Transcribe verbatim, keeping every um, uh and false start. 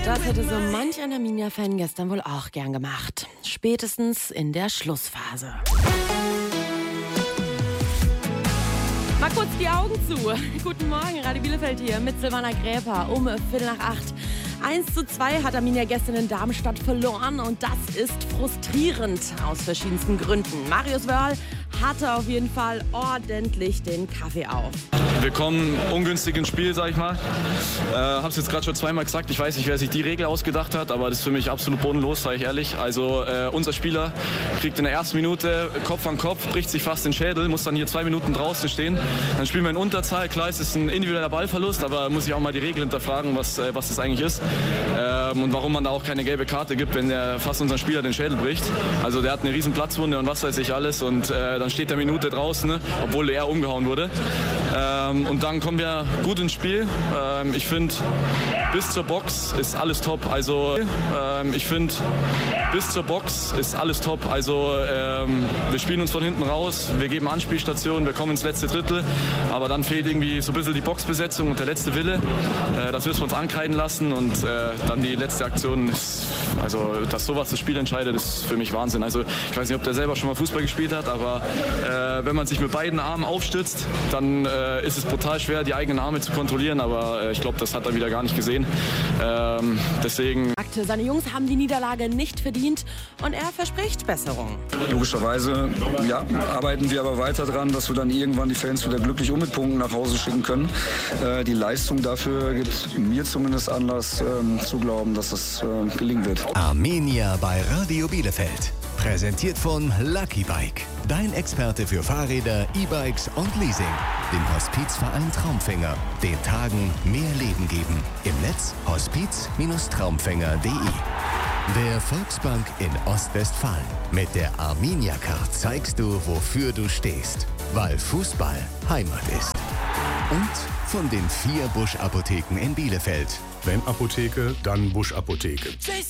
Das hätte so manch ein Arminia-Fan gestern wohl auch gern gemacht. Spätestens in der Schlussphase. Mal kurz die Augen zu. Guten Morgen, Radio Bielefeld hier mit Silvana Gräper um Viertel nach acht. eins zu zwei hat Arminia gestern in Darmstadt verloren und das ist frustrierend aus verschiedensten Gründen. Marius Wörl hatte auf jeden Fall ordentlich den Kaffee auf. Wir kommen ungünstig ins Spiel, sag ich mal. Äh, hab's jetzt gerade schon zweimal gesagt. Ich weiß nicht, wer sich die Regel ausgedacht hat, aber das ist für mich absolut bodenlos, sage ich ehrlich. Also äh, unser Spieler kriegt in der ersten Minute Kopf an Kopf, bricht sich fast den Schädel, muss dann hier zwei Minuten draußen stehen. Dann spielen wir in Unterzahl. Klar, es ist ein individueller Ballverlust, aber muss ich auch mal die Regel hinterfragen, was, äh, was das eigentlich ist. Ähm, und warum man da auch keine gelbe Karte gibt, wenn der fast unseren Spieler den Schädel bricht. Also der hat eine riesen Platzwunde und was weiß ich alles. Und äh, dann steht der Minute draußen, ne, obwohl er umgehauen wurde. Ähm, und dann kommen wir gut ins Spiel. Ähm, ich finde, bis zur Box ist alles top. Also ähm, ich finde, bis zur Box ist alles top. Also ähm, wir spielen uns von hinten raus, wir geben Anspielstationen, wir kommen ins letzte Drittel. Aber dann fehlt irgendwie so ein bisschen die Boxbesetzung und der letzte Wille. Äh, das müssen wir uns ankreiden lassen. Und äh, dann die letzte Aktion, ist, also dass sowas das Spiel entscheidet, ist für mich Wahnsinn. Also ich weiß nicht, ob der selber schon mal Fußball gespielt hat, aber äh, wenn man sich mit beiden Armen aufstützt, dann äh, ist es brutal schwer, die eigenen Arme zu kontrollieren, aber äh, ich glaube, das hat er wieder gar nicht gesehen. Ähm, deswegen. Seine Jungs haben die Niederlage nicht verdient und er verspricht Besserung. Logischerweise ja, arbeiten wir aber weiter dran, dass wir dann irgendwann die Fans wieder glücklich und mit Punkten nach Hause schicken können. Äh, die Leistung dafür gibt mir zumindest Anlass ähm, zu glauben, dass das äh, gelingen wird. Arminia bei Radio Bielefeld. Präsentiert von Lucky Bike. Dein Experte für Fahrräder, E-Bikes und Leasing. Dem Hospizverein Traumfänger. Den Tagen mehr Leben geben. Im Netz hospiz Traumfänger punkt de. Der Volksbank in Ostwestfalen. Mit der Arminia-Card zeigst du, wofür du stehst. Weil Fußball Heimat ist. Und von den vier Busch-Apotheken in Bielefeld. Wenn Apotheke, dann Busch-Apotheke.